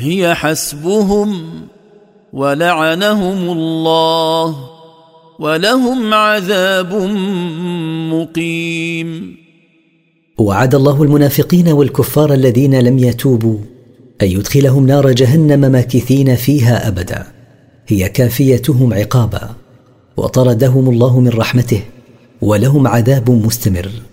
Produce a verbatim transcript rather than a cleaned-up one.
هي حسبهم ولعنهم الله ولهم عذاب مقيم. وعد الله المنافقين والكفار الذين لم يتوبوا أن يدخلهم نار جهنم ماكثين فيها أبدا، هي كافيتهم عقابا، وطردهم الله من رحمته ولهم عذاب مستمر.